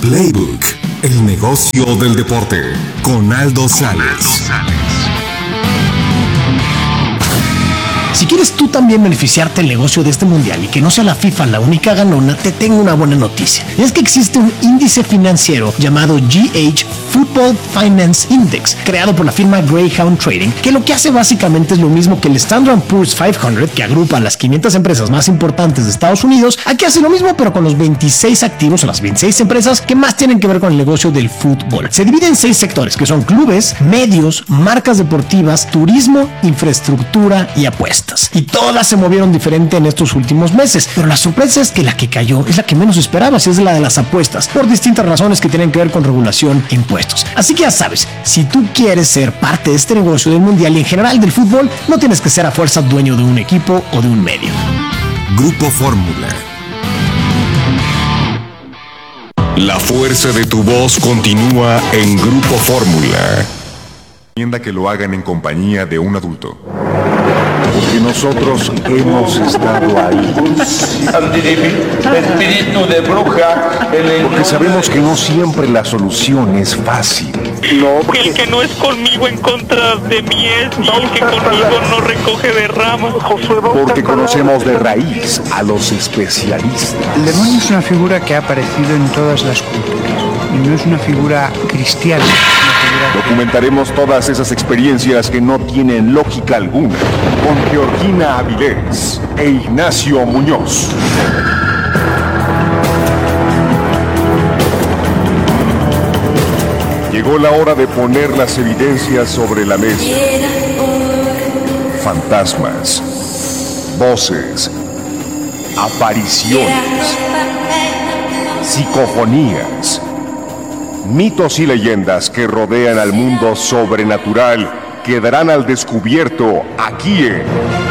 Playbook, el negocio del deporte, con Aldo Sales. Si quieres tú también beneficiarte del negocio de este mundial y que no sea la FIFA la única ganona, te tengo una buena noticia. Y es que existe un índice financiero llamado GH Football Finance Index, creado por la firma Greyhound Trading, que lo que hace básicamente es lo mismo que el Standard & Poor's 500, que agrupa a las 500 empresas más importantes de Estados Unidos. Aquí hace lo mismo, pero con los 26 activos o las 26 empresas que más tienen que ver con el negocio del fútbol. Se divide en 6 sectores, que son clubes, medios, marcas deportivas, turismo, infraestructura y apuestas. Y todas se movieron diferente en estos últimos meses, pero la sorpresa es que la que cayó es la que menos esperabas, y es la de las apuestas, por distintas razones que tienen que ver con regulación e impuestos. Así que ya sabes, si tú quieres ser parte de este negocio del mundial y en general del fútbol, no tienes que ser a fuerza dueño de un equipo o de un medio. Grupo Fórmula. La fuerza de tu voz continúa en Grupo Fórmula. Recomienda que lo hagan en compañía de un adulto. Porque nosotros hemos estado ahí. Espíritu de bruja. Porque sabemos que no siempre la solución es fácil. El que no es conmigo en contra de mí es, y el que conmigo no recoge de ramas. Porque conocemos de raíz a los especialistas. El demonio es una figura que ha aparecido en todas las culturas y no es una figura cristiana. Documentaremos todas esas experiencias que no tienen lógica alguna con Georgina Avilés e Ignacio Muñoz. Llegó la hora de poner las evidencias sobre la mesa. Fantasmas, voces, apariciones, psicofonías, mitos y leyendas que rodean al mundo sobrenatural quedarán al descubierto aquí en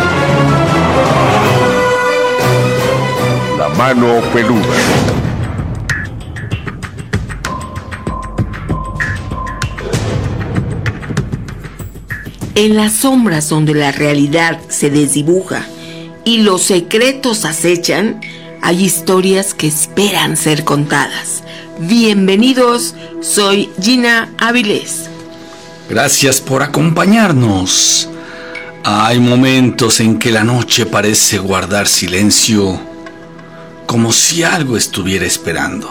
La Mano Peluda. En las sombras donde la realidad se desdibuja y los secretos acechan, hay historias que esperan ser contadas. Bienvenidos, soy Gina Avilés. Gracias por acompañarnos. Hay momentos en que la noche parece guardar silencio, como si algo estuviera esperando.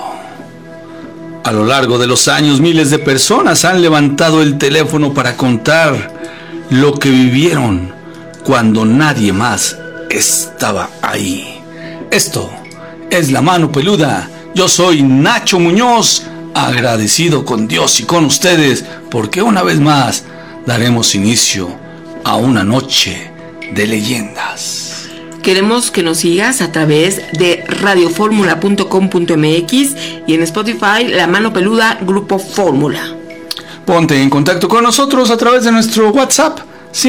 A lo largo de los años, miles de personas han levantado el teléfono para contar lo que vivieron cuando nadie más estaba ahí. Esto es La Mano Peluda. Yo soy Nacho Muñoz, agradecido con Dios y con ustedes, porque una vez más daremos inicio a una noche de leyendas. Queremos que nos sigas a través de radioformula.com.mx y en Spotify, La Mano Peluda, Grupo Fórmula. Ponte en contacto con nosotros a través de nuestro WhatsApp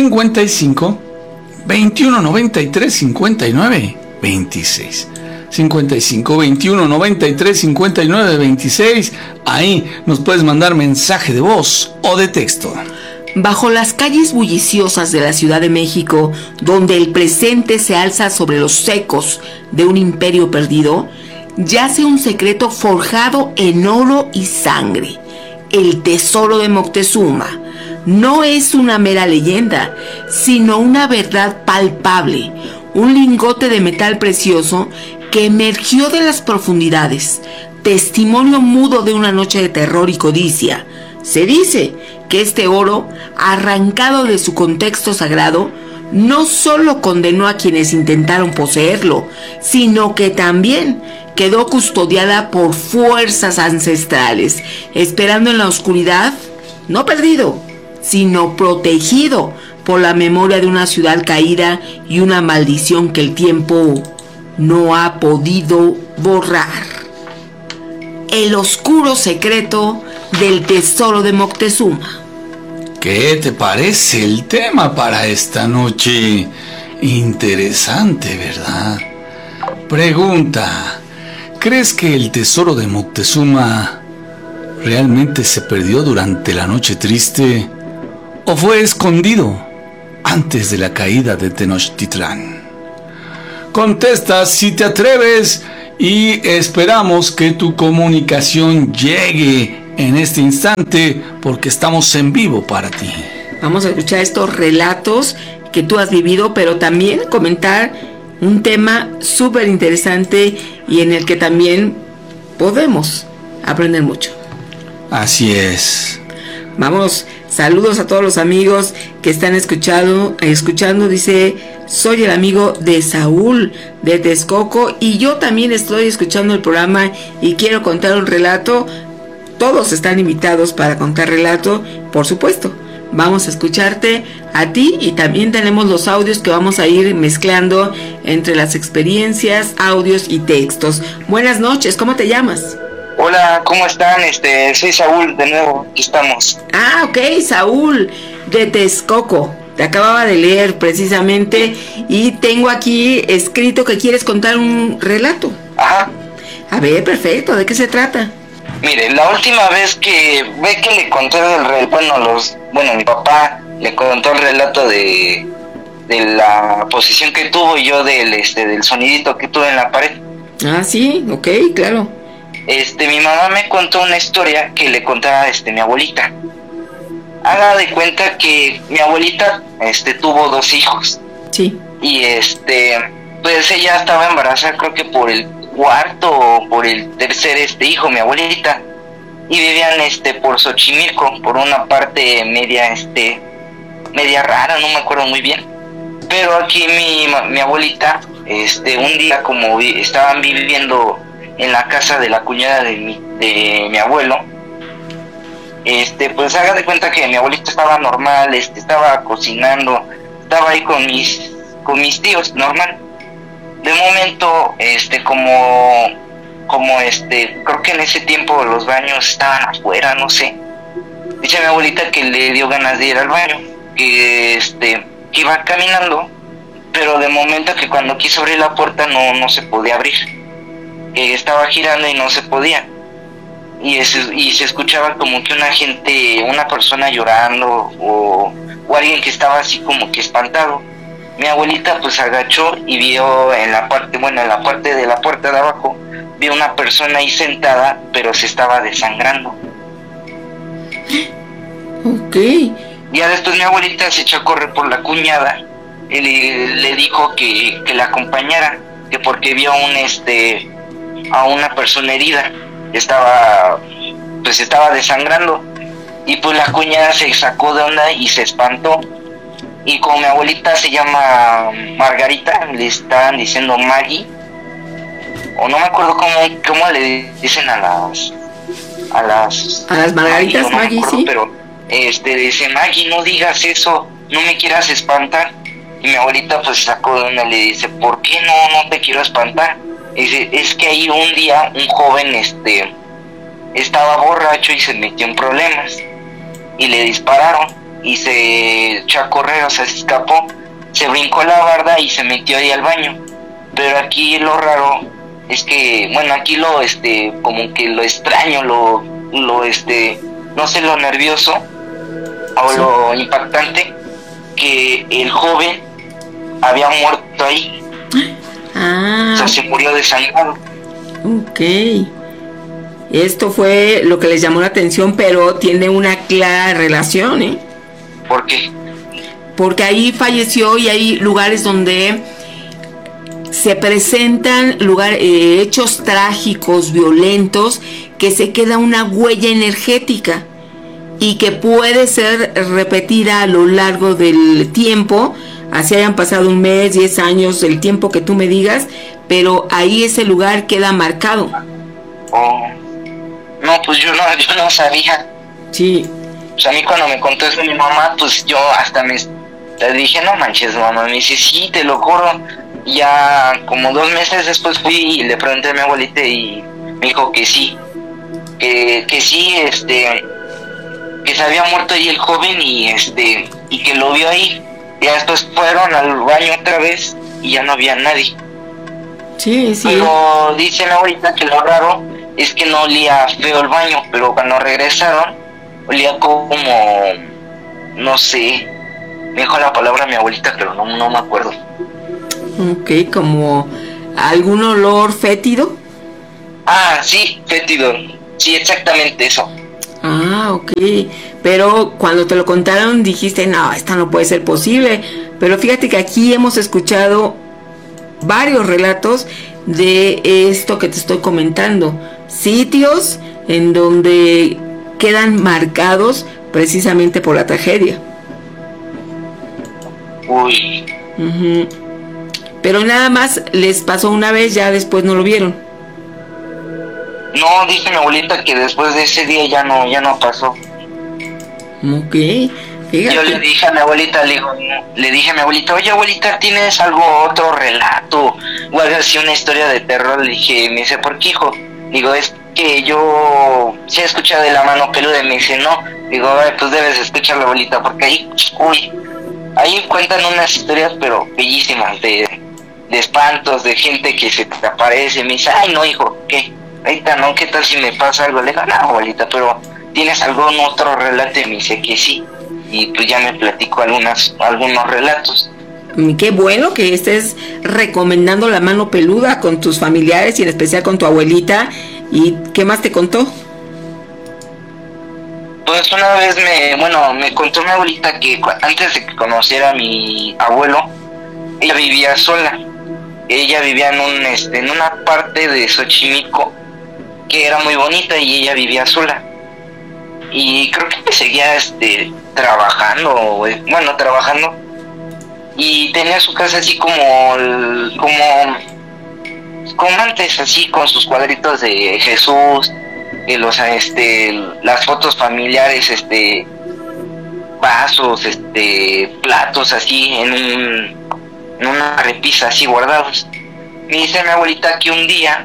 55 21 93 59 26. 55 21 93 59 26. Ahí nos puedes mandar mensaje de voz o de texto. Bajo las calles bulliciosas de la Ciudad de México, donde el presente se alza sobre los ecos de un imperio perdido, yace un secreto forjado en oro y sangre. El tesoro de Moctezuma no es una mera leyenda, sino una verdad palpable, un lingote de metal precioso que emergió de las profundidades, testimonio mudo de una noche de terror y codicia. Se dice que este oro, arrancado de su contexto sagrado, no solo condenó a quienes intentaron poseerlo, sino que también quedó custodiada por fuerzas ancestrales, esperando en la oscuridad, no perdido, sino protegido por la memoria de una ciudad caída y una maldición que el tiempo no ha podido borrar. El oscuro secreto del tesoro de Moctezuma. ¿Qué te parece el tema para esta noche? Interesante, ¿verdad? Pregunta: ¿crees que el tesoro de Moctezuma realmente se perdió durante la noche triste o fue escondido antes de la caída de Tenochtitlán? Contesta si te atreves y esperamos que tu comunicación llegue en este instante porque estamos en vivo para ti. Vamos a escuchar estos relatos que tú has vivido, pero también comentar un tema súper interesante y en el que también podemos aprender mucho. Así es. Vamos, saludos a todos los amigos que están escuchando, dice, soy el amigo de Saúl de Texcoco y yo también estoy escuchando el programa y quiero contar un relato. Todos están invitados para contar relato, por supuesto. Vamos a escucharte a ti y también tenemos los audios que vamos a ir mezclando entre las experiencias, audios y textos. Buenas noches, ¿cómo te llamas? Hola, ¿cómo están? Soy Saúl, de nuevo, aquí estamos. Ah, ok, Saúl, de Texcoco. Te acababa de leer precisamente y tengo aquí escrito que quieres contar un relato. Ajá. A ver, perfecto, ¿de qué se trata? Mire, la última vez que le conté mi papá le contó el relato de la posición que tuvo y yo del sonidito que tuve en la pared. Ah, sí, ok, claro. Mi mamá me contó una historia que le contaba mi abuelita. Haga de cuenta que mi abuelita tuvo 2 hijos. Sí. Y pues ella estaba embarazada, creo que por el 4º o por el 3er hijo, mi abuelita. Y vivían por Xochimilco, por una parte media rara, no me acuerdo muy bien. Pero aquí mi abuelita, un día como estaban viviendo en la casa de la cuñada de mi abuelo, pues haga de cuenta que mi abuelita estaba normal, estaba cocinando, estaba ahí con mis tíos, normal. De momento, creo que en ese tiempo los baños estaban afuera, no sé. Dice mi abuelita que le dio ganas de ir al baño, que iba caminando, pero de momento que cuando quiso abrir la puerta no se podía abrir. Que estaba girando y no se podía. Y se escuchaba como que una persona llorando o alguien que estaba así como que espantado. Mi abuelita pues agachó y vio en la parte de la puerta de abajo, vio una persona ahí sentada, pero se estaba desangrando. Ok. Ya después mi abuelita se echó a correr por la cuñada y le dijo que la acompañara, que porque vio a una persona herida, estaba desangrando. Y pues la cuñada se sacó de onda y se espantó. Y como mi abuelita se llama Margarita, le estaban diciendo Maggie, o no me acuerdo cómo le dicen a las Margaritas, Maggie, sí. Pero dice, Maggie, no digas eso, no me quieras espantar. Y mi abuelita pues sacó de onda y le dice, ¿por qué no te quiero espantar? Y dice, es que ahí un día un joven estaba borracho y se metió en problemas y le dispararon y se echó a correr, o sea, se escapó, se brincó la barda y se metió ahí al baño. Pero aquí lo raro es que, aquí como que lo extraño, no sé, lo nervioso o sí, lo impactante, que el joven había muerto ahí. Ah. O sea, se murió desangrado. Ok. Esto fue lo que les llamó la atención, pero tiene una clara relación, ¿eh? ¿Por qué? Porque ahí falleció y hay lugares donde se presentan hechos trágicos, violentos, que se queda una huella energética y que puede ser repetida a lo largo del tiempo, así hayan pasado 1 mes, 10 años, el tiempo que tú me digas, pero ahí ese lugar queda marcado. Oh. No, pues yo no sabía. Sí. Pues a mí cuando me contó eso mi mamá, pues yo hasta le dije, no manches, mamá. Me dice, sí, te lo juro. Ya como 2 meses después fui y le pregunté a mi abuelita y me dijo que sí. Que sí, que se había muerto ahí el joven y que lo vio ahí. Y después fueron al baño otra vez y ya no había nadie. Sí, sí. Pero dice mi abuelita que lo raro es que no olía feo el baño, pero cuando regresaron olía como, no sé, me dijo la palabra mi abuelita, pero no me acuerdo. Ok, como algún olor fétido. Ah, sí, fétido. Sí, exactamente eso. Ah, ok. Pero cuando te lo contaron dijiste, no, esto no puede ser posible. Pero fíjate que aquí hemos escuchado varios relatos de esto que te estoy comentando. Sitios en donde quedan marcados precisamente por la tragedia. Uy. Uh-huh. Pero nada más les pasó una vez, ya después no lo vieron. No, dice mi abuelita que después de ese día ya no pasó. Ok, fíjate. Yo le dije a mi abuelita, oye abuelita, ¿tienes otro relato? O algo así, una historia de terror. Le dije, me dice, ¿por qué, hijo? Digo, es que yo sí he escuchado de la mano peluda. Y me dice, no. Digo, pues debes escuchar la abuelita, porque ahí cuentan unas historias pero bellísimas de espantos, de gente que se te aparece. Me dice, ay no, hijo, ¿qué? Ahorita no, ¿qué tal si me pasa algo? Le digo, no, abuelita, pero ¿tienes algún otro relato? Y me dice que sí. Y pues ya me platicó algunos relatos. Qué bueno que estés recomendando la mano peluda con tus familiares y en especial con tu abuelita. ¿Y qué más te contó? Pues una vez me contó mi abuelita que antes de que conociera a mi abuelo, ella vivía sola. Ella vivía en una parte de Xochimilco que era muy bonita y ella vivía sola. Y creo que seguía trabajando, y tenía su casa así como antes, así con sus cuadritos de Jesús, las fotos familiares, vasos, platos así en una repisa así guardados. Me dice mi abuelita que un día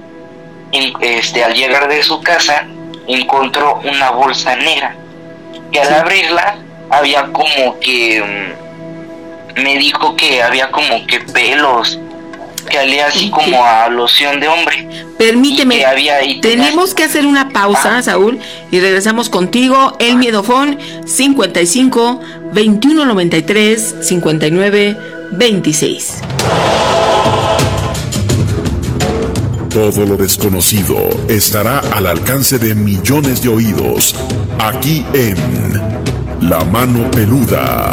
al llegar de su casa encontró una bolsa negra, que al abrirla había como que me dijo que había como que pelos, que olía así como a loción de hombre. Permíteme, tenemos que hacer una pausa, Saúl, y regresamos contigo. El Miedofón 55 21 93 59 26. Todo lo desconocido estará al alcance de millones de oídos, aquí en La Mano Peluda.